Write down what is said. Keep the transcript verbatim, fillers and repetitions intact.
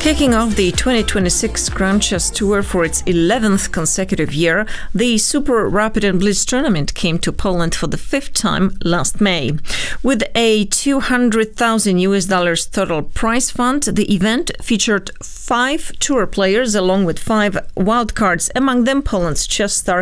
Kicking off the twenty twenty-six Grand Chess Tour for its eleventh consecutive year, the Super Rapid and Blitz tournament came to Poland for the fifth time last May. With a two hundred thousand U S dollars total prize fund, the event featured five tour players along with five wildcards, among them Poland's chess star